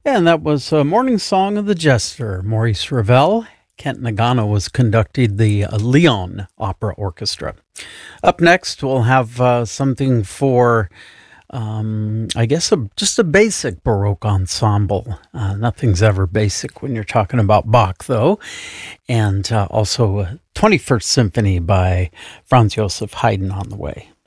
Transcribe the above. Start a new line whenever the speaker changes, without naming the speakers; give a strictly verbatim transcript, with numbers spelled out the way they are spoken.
And that was a Morning Song of the Jester, Maurice Ravel. Kent Nagano was conducting the uh, Lyon Opera Orchestra. Up next, we'll have uh, something for, um, I guess, a, just a basic Baroque ensemble. Uh, nothing's ever basic when you're talking about Bach, though. And uh, also a twenty-first Symphony by Franz Joseph Haydn on the way.